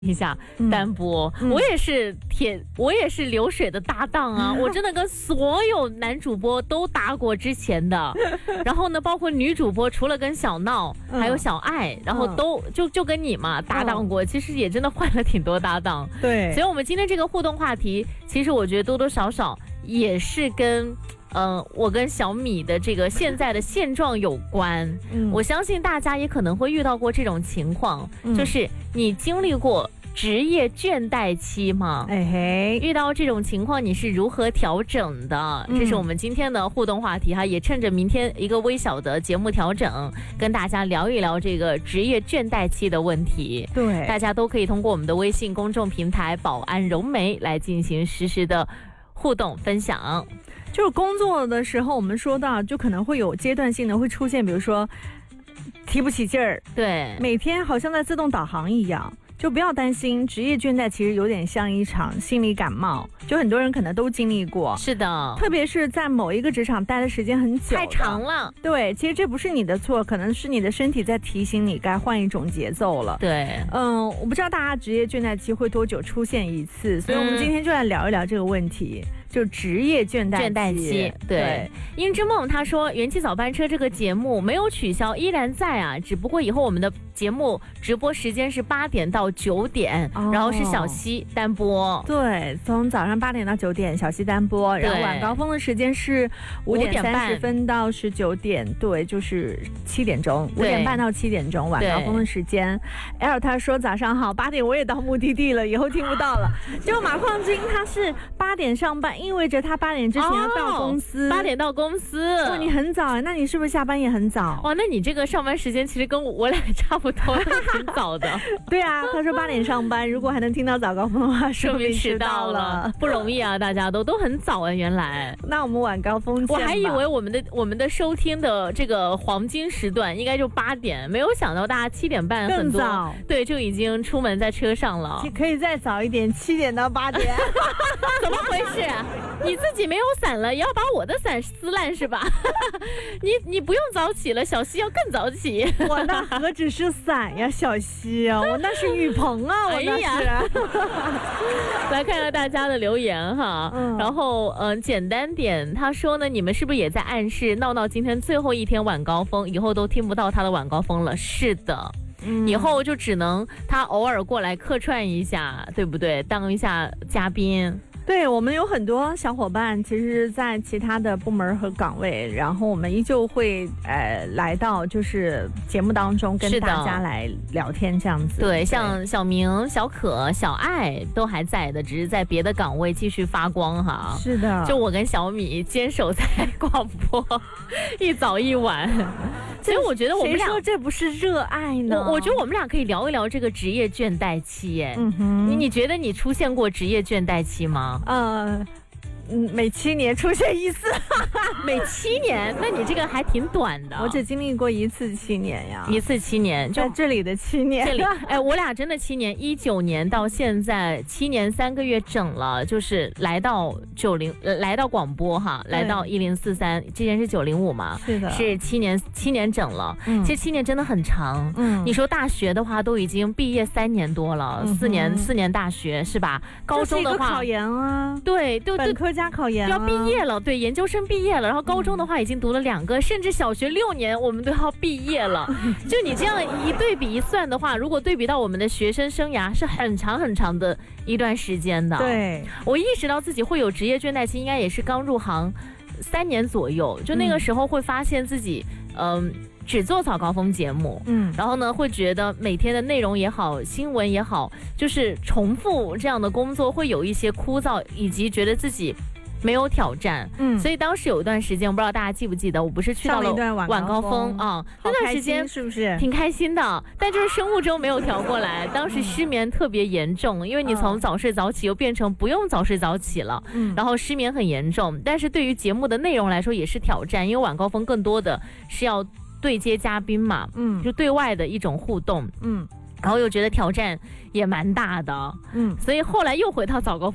一下单播，我也是流水的搭档啊，我真的跟所有男主播都搭过之前的，然后呢，包括女主播，除了跟小闹还有小爱，然后都就跟你嘛搭档过，其实也真的换了挺多搭档。 对， 所以我们今天这个互动话题，其实我觉得多多少少也是跟我跟小米的这个现在的现状有关。我相信大家也可能会遇到过这种情况，就是你经历过职业倦怠期吗？遇到这种情况你是如何调整的？这是我们今天的互动话题哈，也趁着明天一个微小的节目调整，跟大家聊一聊这个职业倦怠期的问题。 对， 大家都可以通过我们的微信公众平台宝安融媒来进行实时的互动分享。 就是工作的时候，我们说到就可能会有阶段性的会出现，比如说提不起劲儿， 对， 每天好像在自动导航一样。就不要担心，职业倦怠其实有点像一场心理感冒，就很多人可能都经历过。 是的， 特别是在某一个职场待的时间很久， 太长了。 对，其实这不是你的错，可能是你的身体在提醒你该换一种节奏了。 对， 我不知道大家职业倦怠期会多久出现一次，所以我们今天就来聊一聊这个问题。就职业倦怠期， 对。英之梦他说，元气早班车这个节目没有取消，依然在啊，只不过以后我们的节目直播时间是8点到9点，然后是小溪单播。 对，从早上8点到9点小溪单播，然后晚高峰的时间是5点30分到19点，对，就是7点钟，5点半到7点钟晚高峰的时间。L 他说早上好，8点我也到目的地了，以后听不到了。结果马矿金他是8点上班，意味着他8点之前要到公司 ，8点到公司。 哇，你很早哎，那你是不是下班也很早？ 哇，那你这个上班时间其实跟我俩差不多，挺早的。 对啊，他说8点上班，如果还能听到早高峰的话，说明迟到了， 不容易啊，大家都很早啊，原来。 那我们晚高峰见吧。 我还以为我们的收听的这个黄金时段应该就8点，没有想到大家7点半很多，更早，对，就已经出门在车上了。 可以再早一点，7点到8点。 怎么回事？你自己没有伞了，也要把我的伞撕烂是吧？你不用早起了，小溪要更早起。 我那何止是伞呀，小溪啊，我那是雨棚啊，我那是。 来看看大家的留言哈，然后简单点，他说呢，你们是不是也在暗示闹闹今天最后一天晚高峰，以后都听不到他的晚高峰了？是的。以后就只能他偶尔过来客串一下，对不对？当一下嘉宾。 对，我们有很多小伙伴，其实在其他的部门和岗位，然后我们依旧会来到就是节目当中跟大家来聊天这样子。 对，像小明、小可、小爱都还在的，只是在别的岗位继续发光哈。 是的， 就我跟小米坚守在广播，一早一晚。所以我觉得我们俩， 谁说这不是热爱呢？ 我觉得我们俩可以聊一聊这个职业倦怠期。你觉得你出现过职业倦怠期吗？ 每7年出现一次。 每7年？那你这个还挺短的。 我只经历过一次7年呀。 一次7年， 在这里的7年。 这里，我俩真的7年，19年到现在7年3个月整了，就是来到来到广播哈，来到1043，之前是905嘛， 是的， 是7年整了。其实7年真的很长。你说大学的话，都已经毕业3年多了，4年大学是吧？高中的话， 考研啊， 对， 本科加考研要毕业了，对，研究生毕业了，然后高中的话已经读了2个，甚至小学6年我们都要毕业了。就你这样一对比一算的话，如果对比到我们的学生生涯，是很长很长的一段时间的。 对， 我意识到自己会有职业倦怠期，应该也是刚入行3年左右，就那个时候会发现自己只做早高峰节目，然后呢，会觉得每天的内容也好，新闻也好，就是重复这样的工作会有一些枯燥，以及觉得自己没有挑战。所以当时有一段时间，我不知道大家记不记得，我不是去到了晚高峰啊，那段时间是不是挺开心的？但就是生物钟没有调过来，当时失眠特别严重，因为你从早睡早起又变成不用早睡早起了，然后失眠很严重。但是对于节目的内容来说也是挑战，因为晚高峰更多的是要对接嘉宾嘛，就对外的一种互动，然后又觉得挑战也蛮大的，所以后来又回到早高峰，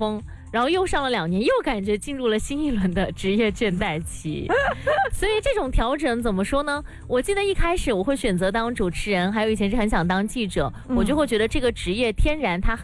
然后又上了2年，又感觉进入了新一轮的职业倦怠期。所以这种调整怎么说呢？我记得一开始我会选择当主持人，还有以前是很想当记者，我就会觉得这个职业天然它很